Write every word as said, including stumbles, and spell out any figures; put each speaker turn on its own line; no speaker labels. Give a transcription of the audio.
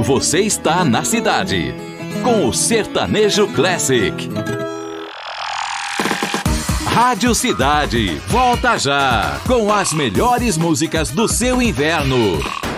você está na cidade, com o Sertanejo Classic. Rádio Cidade, volta já, com as melhores músicas do seu inverno.